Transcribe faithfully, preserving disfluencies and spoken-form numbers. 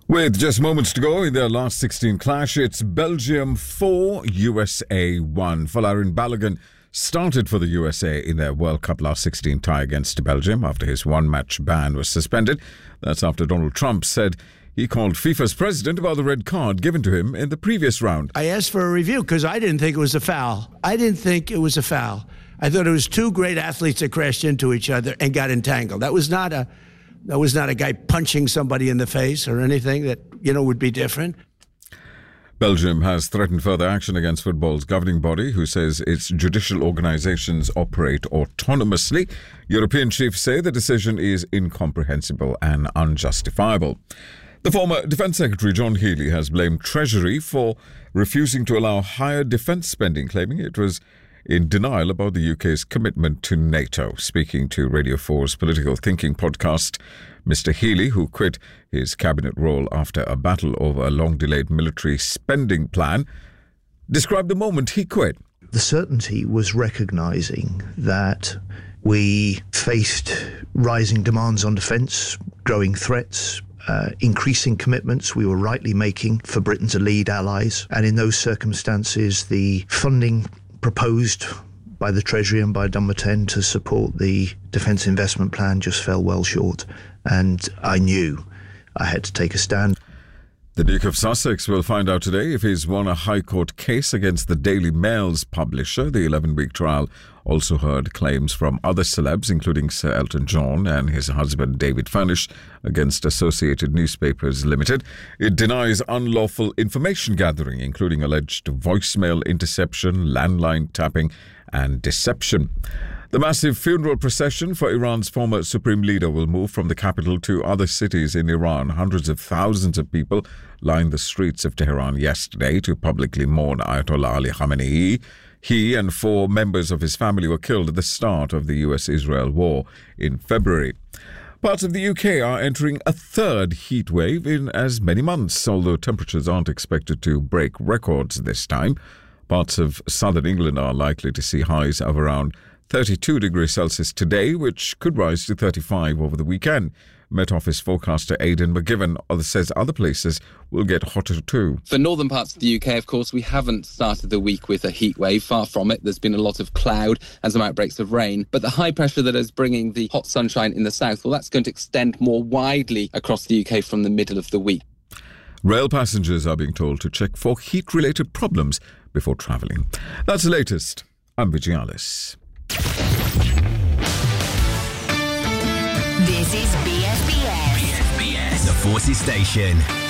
With just moments to go in their last sixteen clash, it's Belgium four, U S A one. Folarin Balogun started for the U S A in their World Cup last sixteen tie against Belgium after his one-match ban was suspended. That's after Donald Trump said he called FIFA's president about the red card given to him in the previous round. I asked for a review because I didn't think it was a foul. I didn't think it was a foul. I thought it was two great athletes that crashed into each other and got entangled. That was not a... That was not a guy punching somebody in the face or anything that, you know, would be different. Belgium has threatened further action against football's governing body, who says its judicial organisations operate autonomously. European chiefs say the decision is incomprehensible and unjustifiable. The former Defence Secretary John Healey has blamed Treasury for refusing to allow higher defence spending, claiming it was in denial about the U K's commitment to NATO. Speaking to Radio four's Political Thinking podcast, Mister Healey, who quit his cabinet role after a battle over a long-delayed military spending plan, described the moment he quit. The certainty was recognising that we faced rising demands on defence, growing threats, Uh, increasing commitments we were rightly making for Britain to lead allies, and in those circumstances the funding proposed by the Treasury and by Dunbarton to support the Defence Investment Plan just fell well short, and I knew I had to take a stand. The Duke of Sussex will find out today if he's won a High Court case against the Daily Mail's publisher. The eleven-week trial also heard claims from other celebs, including Sir Elton John and his husband David Furnish, against Associated Newspapers Limited. It denies unlawful information gathering, including alleged voicemail interception, landline tapping, and deception. The massive funeral procession for Iran's former supreme leader will move from the capital to other cities in Iran. Hundreds of thousands of people lined the streets of Tehran yesterday to publicly mourn Ayatollah Ali Khamenei. He and four members of his family were killed at the start of the U S Israel war in February. Parts of the U K are entering a third heat wave in as many months, although temperatures aren't expected to break records this time. Parts of southern England are likely to see highs of around thirty-two degrees Celsius today, which could rise to thirty-five over the weekend. Met Office forecaster Aidan McGivern says other places will get hotter too. For northern parts of the U K, of course, we haven't started the week with a heat wave. Far from it. There's been a lot of cloud and some outbreaks of rain. But the high pressure that is bringing the hot sunshine in the south, well, that's going to extend more widely across the U K from the middle of the week. Rail passengers are being told to check for heat-related problems before travelling. That's the latest. I'm Vijay Alice. This is B S B S. B S B S, the Forces Station.